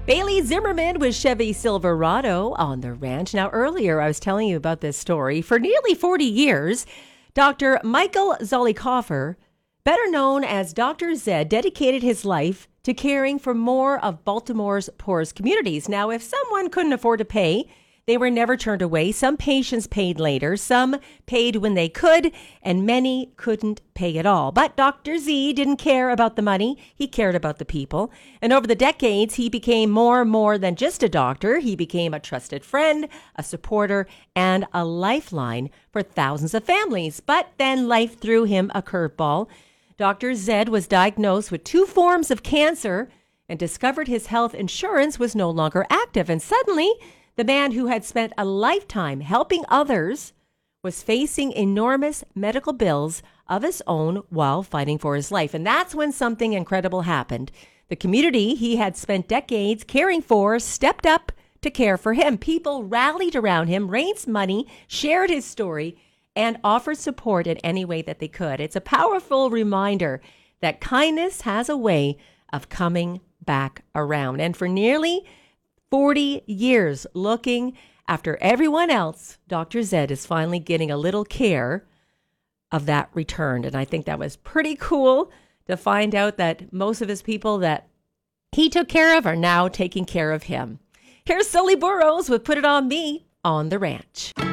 Bailey Zimmerman with Chevy Silverado on the ranch. Now, earlier I was telling you about this story. For nearly 40 years, Dr. Michael Zollicoffer, better known as Dr. Zed, dedicated his life to caring for more of Baltimore's poorest communities. Now, if someone couldn't afford to pay, they were never turned away. Some patients paid later, some paid when they could, and many couldn't pay at all. But Dr. Z didn't care about the money. He cared about the people. And over the decades, he became more than just a doctor. He became a trusted friend, a supporter, and a lifeline for thousands of families. But then life threw him a curveball. Dr. Zed was diagnosed with 2 forms of cancer and discovered his health insurance was no longer active. And suddenly, the man who had spent a lifetime helping others was facing enormous medical bills of his own while fighting for his life. And that's when something incredible happened. The community he had spent decades caring for stepped up to care for him. People rallied around him, raised money, shared his story, and offered support in any way that they could. It's a powerful reminder that kindness has a way of coming back around. And for nearly 40 years looking after everyone else, Dr. Zed is finally getting a little care of that returned. And I think that was pretty cool to find out that most of his people that he took care of are now taking care of him. Here's Sully Burrows with Put It On Me on the Ranch.